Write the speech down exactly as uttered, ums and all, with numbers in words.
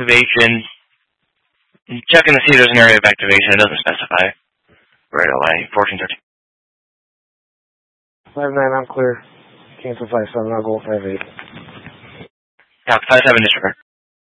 activation. Checking to see if there's an area of activation. It doesn't specify. Right away. fourteen thirteen. five nine, I'm clear. Cancel five seven, I'll go five eight. Copy, five seven, disregard.